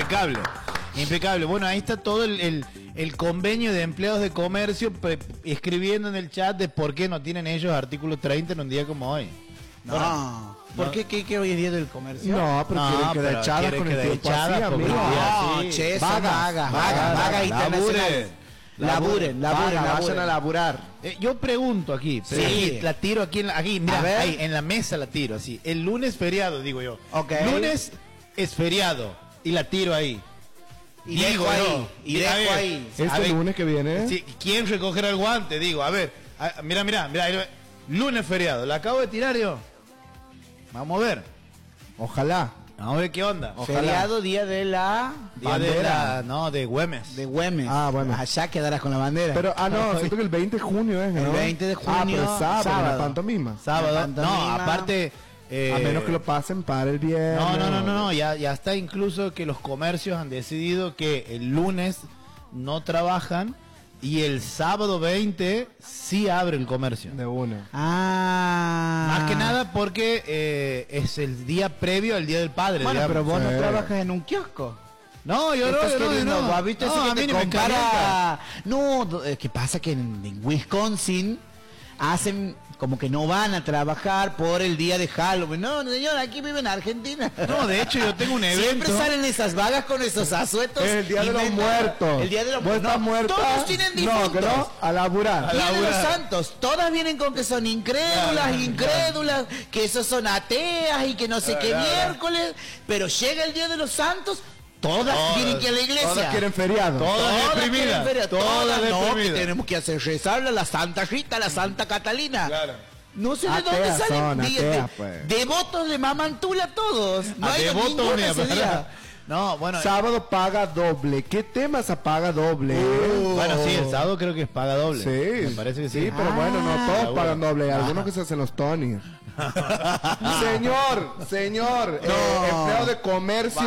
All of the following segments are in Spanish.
impecable. Impecable. Bueno, ahí está todo el convenio de empleados de comercio escribiendo en el chat de por qué no tienen ellos artículo 30 en un día como hoy. No. Bueno, ¿Por qué? ¿Qué hoy es día del comercio? No, pero quieren quedar echadas con el tiempo así, amigo. No, che, vagas internacionales. Laburen, vayan a laburar. Yo pregunto aquí, Sí. la tiro aquí, mira, ahí, en la mesa la tiro así. El lunes feriado, digo yo. Ok. Lunes es feriado y la tiro ahí. Y dejo ahí, y dejo ahí. Este lunes que viene. Sí, ¿quién recogerá el guante? Digo, a ver, mira, lunes feriado, la acabo de tirar yo. Vamos a ver. Ojalá. Vamos a ver qué onda. Feriado, día de la Día de de Güemes. de Güemes. Ah, bueno. Allá quedarás con la bandera. Pero, no, siento que el 20 de junio es, ¿no? El 20 de junio, pero es sábado, sábado. la pantomima. Sábado. La No, pantomima. aparte... A menos que lo pasen para el viernes. No, ya está incluso que los comercios han decidido que el lunes no trabajan y el sábado 20 sí abre el comercio. De una. Más que nada porque es el día previo al Día del Padre. Bueno, digamos. pero vos no Sí. trabajas en un kiosco. No, yo ¿Estás no, queriendo? no. ¿Has visto No, ese a que mí te ni me calienta. compara? No, ¿qué pasa? Que en Wisconsin hacen como que no van a trabajar por el día de Halloween. No, señor, aquí vive en Argentina. No, de hecho yo tengo un evento. Siempre salen esas vagas con esos asuetos. Es el día de los muertos. El día de los ¿Vos estás muerta? Todos tienen difuntos. No, que no, a laburar. Día de los santos, todas vienen con que son incrédulas, que esos son ateas y que no sé qué miércoles, pero llega el día de los santos, todas tienen que ir a la iglesia. Todas quieren feriado. Todas deprimidas. Todas no, que deprimidas. tenemos que hacer rezarle a la Santa Rita, a la Santa Catalina. Claro. No sé de Ateas dónde salen son, ateas, pues. devotos de Mamantula todos. No hay devotos, ninguno mira, ese día. No, bueno. Sábado paga doble. ¿Qué temas a paga doble? Bueno, sí, el sábado creo que es paga doble. Sí. Me parece que sí. Sí, pero bueno, no todos seguro. pagan doble. Hay algunos que se hacen los Tony. Señor, empleado de comercio.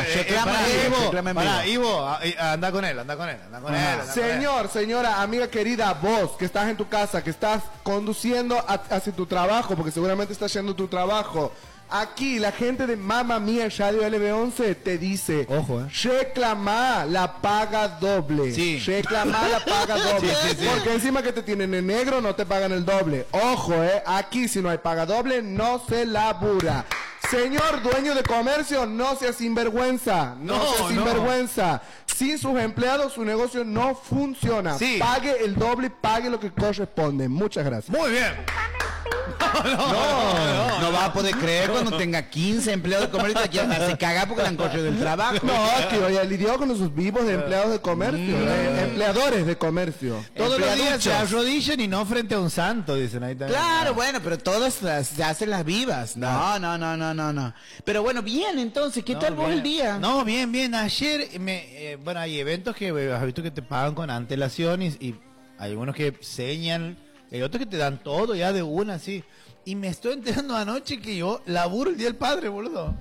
Ivo, anda con él. Señora, amiga querida, vos que estás en tu casa, que estás conduciendo hacia tu trabajo, porque seguramente estás yendo a tu trabajo. Aquí la gente de Mamma Mía Radio LB11 te dice, Ojo, reclama la paga doble. Sí. Reclama la paga doble. Sí. Porque encima que te tienen en negro no te pagan el doble. Ojo, aquí si no hay paga doble no se labura. Señor dueño de comercio, no sea sinvergüenza. No sea sinvergüenza. Sin sus empleados su negocio no funciona. Sí. Pague el doble, pague lo que corresponde. Muchas gracias. Muy bien. No vas a poder creer cuando tenga 15 empleados de comercio que se caga porque la han corrido del trabajo. No, es que hoy lidió con esos vivos de empleados de comercio, empleadores de comercio. Todos los días se Empleaduchos. arrodillan y no frente a un santo, dicen ahí también. Claro, bueno, pero todas se hacen las vivas. No. Pero bueno, bien, entonces, ¿qué tal vos el día? No, bien. Ayer, bueno, hay eventos que has visto que te pagan con antelación y hay algunos que señan, hay otros que te dan todo ya de una, así. Y me estoy enterando anoche que yo laburo el Día del Padre, boludo.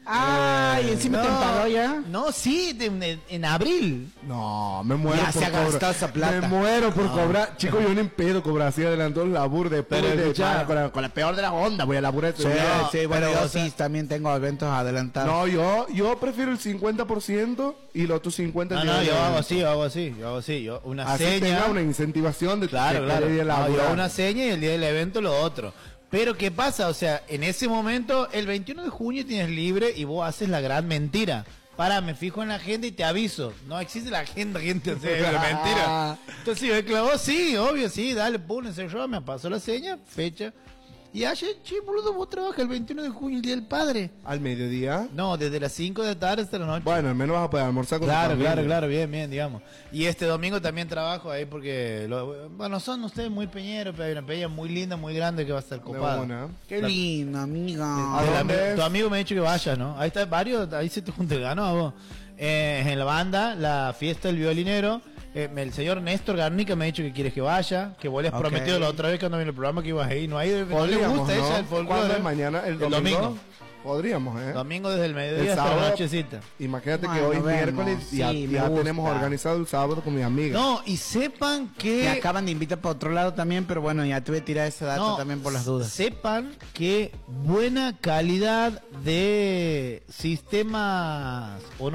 Ay, encima te han pagado ya. No, sí, en abril. No, me muero Ya por se ha gastado cobrar. esa plata. Me muero por cobrar. Chico, yo ni pedo cobrar así adelantó el laburo después Pero de escuchá, con la peor de la onda voy a laburar ese Sí, día. sí, bueno, pero, yo o sea, sí también tengo eventos adelantados. No, yo prefiero el 50% y el otro 50% No, el yo día hago del así. Yo una Así seña. tenga una incentivación de Claro. de ir a No, laburar. yo una seña y el día del evento lo otro. Pero ¿qué pasa? O sea, en ese momento, el 21 de junio tienes libre y vos haces la gran mentira. Me fijo en la agenda y te aviso. No existe la agenda, gente, o sea, la mentira. Entonces yo clavó, sí, obvio, sí, dale, pum, yo me pasó la seña, fecha. Y ayer, che, boludo, vos trabajas el 21 de junio, el Día del Padre. Al mediodía. No, desde las 5 de la tarde hasta la noche. Bueno, al menos vas a poder almorzar con tu familia. Claro, bien, digamos. Y este domingo también trabajo ahí porque, bueno, son ustedes muy peñeros, pero hay una peña muy linda, muy grande que va a estar copada. buena. Qué lindo, amiga. ¿A dónde es? Tu amigo me ha dicho que vayas, ¿no? Ahí está varios, ahí se te junta el gano, vos. En la banda, la fiesta del violinero, el señor Néstor Garnica me ha dicho que quieres que vaya, que vos le has Ok. prometido la otra vez cuando vino el programa que ibas ahí, no le Podríamos, gusta ¿no? ella el folclore. ¿Cuándo es mañana? ¿El domingo? Podríamos, ¿eh? Domingo desde el mediodía El hasta la sábado, nochecita. Imagínate que Bueno, hoy vemos. miércoles Sí, ya me tenemos gusta. organizado el sábado con mi amiga. No, y sepan que... Me acaban de invitar para otro lado también, pero bueno, ya te voy a tirar esa data también por las dudas. Sepan que buena calidad de sistemas